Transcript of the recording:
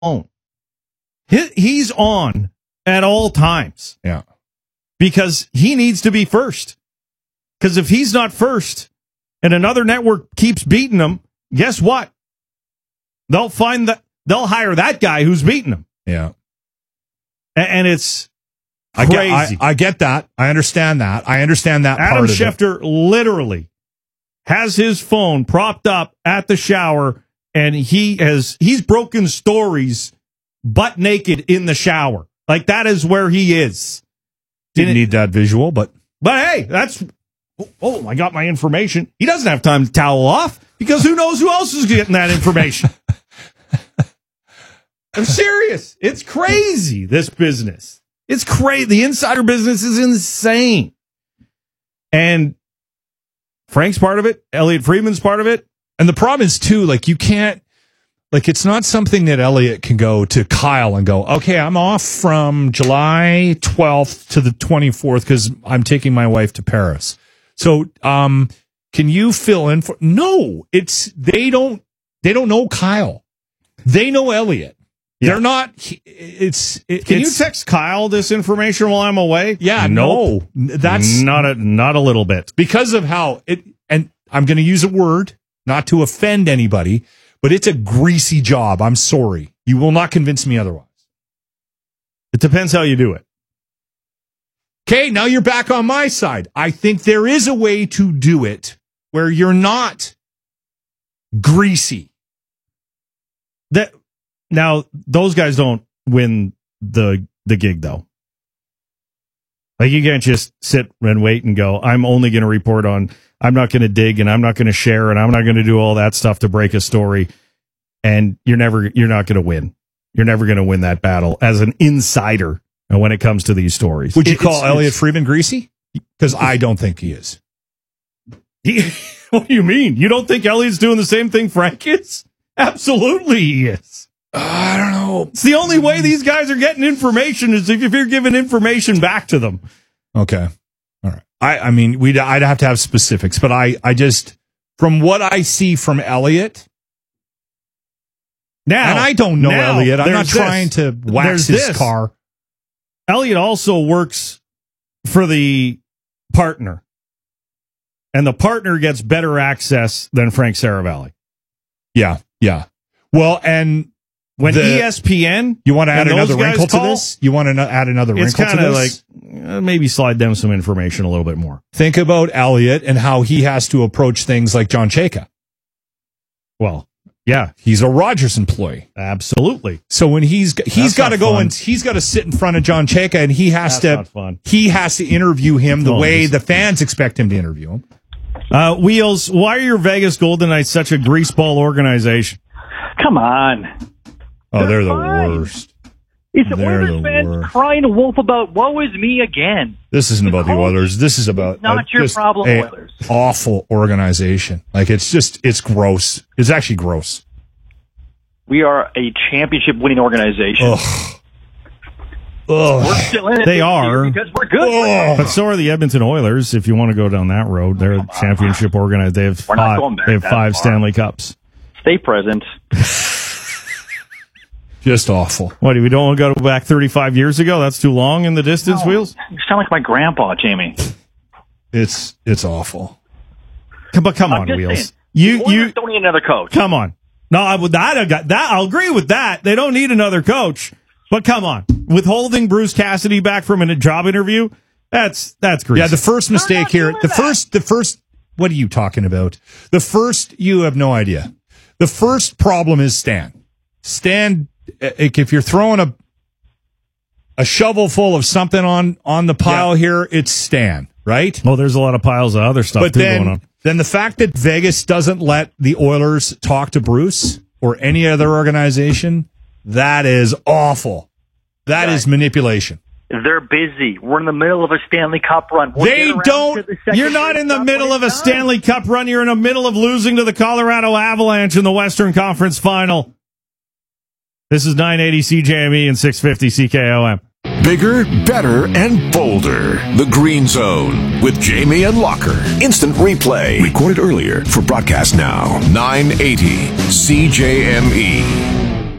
phone. He's on at all times. Yeah. Because he needs to be first. Because if he's not first and another network keeps beating him, guess what? They'll hire that guy who's beating him. Yeah. And it's crazy. I get that. I understand that. I understand that Adam part of Schefter literally has his phone propped up at the shower, and he's broken stories butt naked in the shower. Like, that is where he is. Didn't need that visual, but hey, I got my information. He doesn't have time to towel off because who knows who else is getting that information. I'm serious. It's crazy, this business. It's crazy. The insider business is insane. And Frank's part of it. Elliot Friedman's part of it. And the problem is, too, like, you can't, like, it's not something that Elliot can go to Kyle and go, okay, I'm off from July 12th to the 24th because I'm taking my wife to Paris. So, can you fill in for? No, they don't know Kyle. They know Elliot. Yeah. They're not. Can you text Kyle this information while I'm away? Yeah, nope. No, that's not a little bit, because of how it. And I'm going to use a word not to offend anybody, but it's a greasy job. I'm sorry, you will not convince me otherwise. It depends how you do it. Okay, now you're back on my side. I think there is a way to do it where you're not greasy. Now, those guys don't win the gig, though. Like, you can't just sit and wait and go, I'm only going to report on, I'm not going to dig, and I'm not going to share, and I'm not going to do all that stuff to break a story. And you're not going to win. You're never going to win that battle as an insider when it comes to these stories. Would you call Elliot Friedman greasy? Because I don't think he is. What do you mean? You don't think Elliot's doing the same thing Frank is? Absolutely he is. I don't know. It's the only way these guys are getting information is if you're giving information back to them. Okay. All right. I mean, I'd have to have specifics, but I just, from what I see from Elliot, and I don't know Elliot. I'm not trying to wax his car. Elliot also works for the partner, and the partner gets better access than Frank Saravalli. Yeah. Well, and when ESPN, you want to add another wrinkle to this? You want to add another wrinkle to this? It's kind of like maybe slide them some information a little bit more. Think about Elliot and how he has to approach things like John Chayka. Well, yeah, he's a Rogers employee. Absolutely. So when he's got to go and he's got to sit in front of John Chayka, and he has to interview him the way the fans expect him to interview him. Wheels, why are your Vegas Golden Knights such a greaseball organization? Come on. Oh, they're the worst. It's the Oilers fans crying wolf about woe is me again. This isn't about the Oilers. This is about not your problem, Oilers. Awful organization. Like, it's gross. It's actually gross. We are a championship winning organization. Ugh. We're still in it. They are because we're good. But so are the Edmonton Oilers. If you want to go down that road, they're a championship organization. They have five Stanley Cups. Stay present. Just awful. What, we don't want to go back 35 years ago? That's too long in the distance, Wheels? You sound like my grandpa, Jamie. It's awful. But come on, Wheels. You don't need another coach. Come on. No, I'll agree with that. They don't need another coach. But come on. Withholding Bruce Cassidy back from a job interview, that's greasy. Yeah, the first mistake here, the first, what are you talking about? You have no idea. The first problem is Stan. Stan, if you're throwing a shovel full of something on the pile here, it's Stan, right? Well, there's a lot of piles of other stuff going on. Then the fact that Vegas doesn't let the Oilers talk to Bruce or any other organization, that is awful. That is manipulation. They're busy. We're in the middle of a Stanley Cup run. You're not in the middle of a Stanley Cup run. You're in the middle of losing to the Colorado Avalanche in the Western Conference Final. This is 980 CJME and 650 CKOM. Bigger, better, and bolder. The Green Zone with Jamie and Locker. Instant replay. Recorded earlier for broadcast now. 980 CJME.